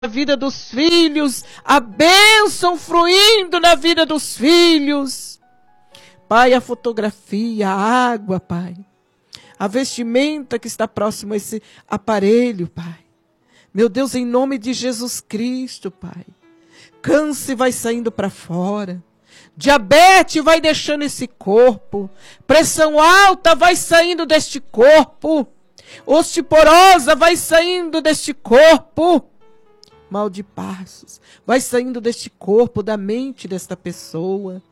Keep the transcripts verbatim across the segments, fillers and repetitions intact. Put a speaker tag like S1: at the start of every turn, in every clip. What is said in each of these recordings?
S1: na vida dos filhos, a bênção fluindo na vida dos filhos. Pai, a fotografia, a água, Pai, a vestimenta que está próximo a esse aparelho, Pai. Meu Deus, em nome de Jesus Cristo, Pai. Câncer vai saindo para fora. Diabetes vai deixando esse corpo. Pressão alta vai saindo deste corpo. Osteoporosa vai saindo deste corpo. Mal de passos vai saindo deste corpo, da mente desta pessoa.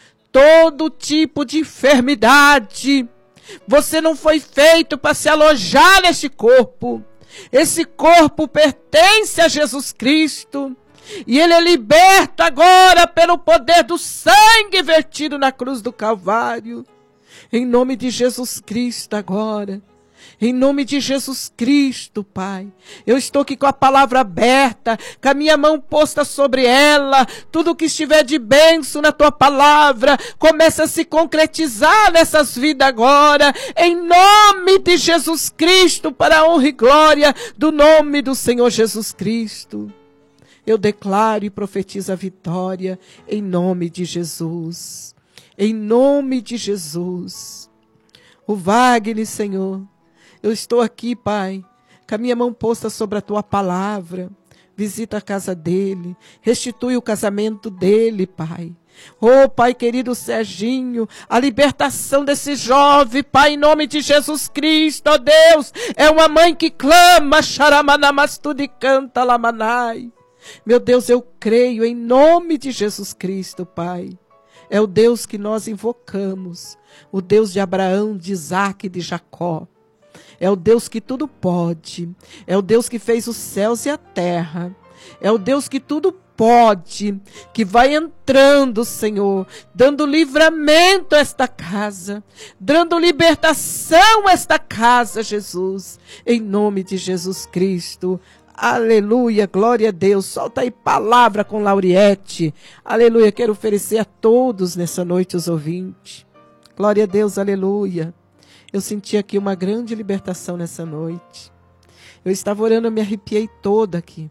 S1: Todo tipo de enfermidade. Você não foi feito para se alojar neste corpo. Esse corpo pertence a Jesus Cristo. E ele é liberto agora pelo poder do sangue vertido na cruz do Calvário. Em nome de Jesus Cristo agora. Em nome de Jesus Cristo, Pai. Eu estou aqui com a palavra aberta, com a minha mão posta sobre ela. Tudo que estiver de bênção na tua palavra, começa a se concretizar nessas vidas agora. Em nome de Jesus Cristo, para a honra e glória do nome do Senhor Jesus Cristo. Eu declaro e profetizo a vitória em nome de Jesus. Em nome de Jesus. O Wagner, Senhor. Eu estou aqui, Pai, com a minha mão posta sobre a tua palavra. Visita a casa dele. Restitui o casamento dele, Pai. Oh, Pai querido Serginho, a libertação desse jovem, Pai, em nome de Jesus Cristo, ó Deus. É uma mãe que clama, xaramanamastuda e canta lamanai. Meu Deus, eu creio em nome de Jesus Cristo, Pai. É o Deus que nós invocamos. O Deus de Abraão, de Isaac e de Jacó. É o Deus que tudo pode. É o Deus que fez os céus e a terra. É o Deus que tudo pode. Que vai entrando, Senhor. Dando livramento a esta casa. Dando libertação a esta casa, Jesus. Em nome de Jesus Cristo. Aleluia, glória a Deus. Solta aí palavra com Lauriette. Aleluia, quero oferecer a todos nessa noite os ouvintes. Glória a Deus, aleluia. Eu senti aqui uma grande libertação nessa noite. Eu estava orando, eu me arrepiei toda aqui.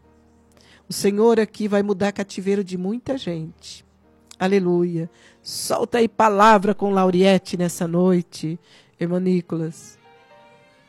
S1: O Senhor aqui vai mudar cativeiro de muita gente. Aleluia. Solta aí palavra com Lauriette nessa noite, irmão Nicolas.